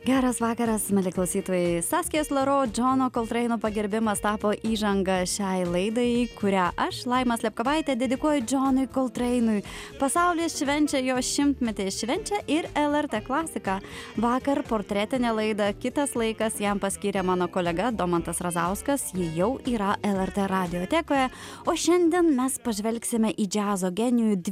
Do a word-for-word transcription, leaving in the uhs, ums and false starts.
Geras vakaras, mėly klausytojai. Saskijos Laro Džono Koltreino pagerbimas tapo įžanga šiai laidai, kurią aš, Laima Slepkovaitė, dedikuoju Džonui Koltreinui. Pasaulis švenčia jo šimtmetį, švenčia ir L R T klasiką. Vakar portretinę laidą Kitas laikas jam paskyrė mano kolega Domantas Razauskas, ji jau yra L R T radiotekoje, o šiandien mes pažvelgsime į džiazo genijų